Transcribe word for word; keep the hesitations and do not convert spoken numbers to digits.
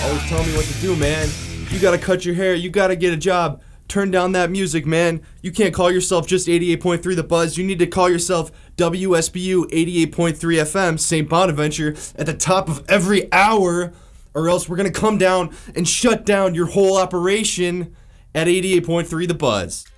always telling me what to do, man. You gotta cut your hair, you gotta get a job. Turn down that music, man. You can't call yourself just eighty-eight point three The Buzz. You need to call yourself W S B U eighty-eight point three F M, Saint Bonaventure, at the top of every hour, or else we're gonna come down and shut down your whole operation at eighty-eight point three The Buzz.